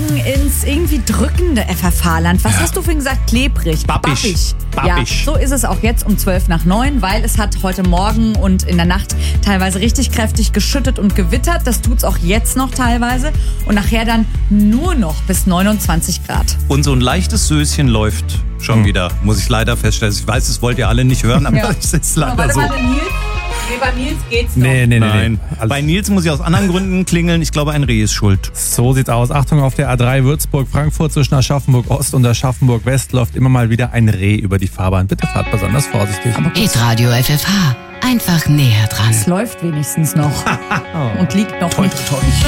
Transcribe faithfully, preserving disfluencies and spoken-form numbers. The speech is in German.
ins irgendwie drückende F F H-Land. Was ja. hast du vorhin gesagt? Klebrig. Babbig. Babbig. Ja, so ist es auch jetzt um zwölf nach neun, weil es hat heute Morgen und in der Nacht teilweise richtig kräftig geschüttet und gewittert. Das tut's auch jetzt noch teilweise. Und nachher dann nur noch bis neunundzwanzig Grad. Und so ein leichtes Söschen läuft schon hm. wieder, muss ich leider feststellen. Ich weiß, das wollt ihr alle nicht hören, aber ja. es ist leider warte, so. Warte, Nils. Nee, bei Nils geht's noch. Nee, nee, nee. Nein. nee. Bei Nils muss ich aus anderen Gründen klingeln. Ich glaube, ein Reh ist schuld. So sieht's aus. Achtung, auf der A drei Würzburg-Frankfurt zwischen Aschaffenburg Ost und Aschaffenburg West läuft immer mal wieder ein Reh über die Fahrbahn. Bitte fahrt besonders vorsichtig. Hitradio F F H. Einfach näher dran. Es läuft wenigstens noch. oh. Und liegt noch toll, nicht. Toll, toll.